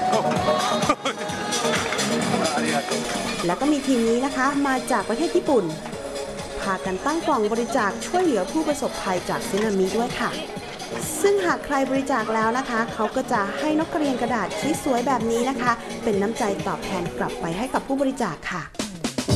แล้วก็มีทีมนี้นะคะมาจากประเทศญี่ปุ่นพากันตั้งกล่องบริจาคช่วยเหลือผู้ประสบภัยจากสึนามิด้วยค่ะซึ่งหากใครบริจาคแล้วนะคะเขาก็จะให้นกกระเรียนกระดาษสวยๆแบบนี้นะคะเป็นน้ำใจตอบแทนกลับไปให้กับผู้บริจาคค่ะ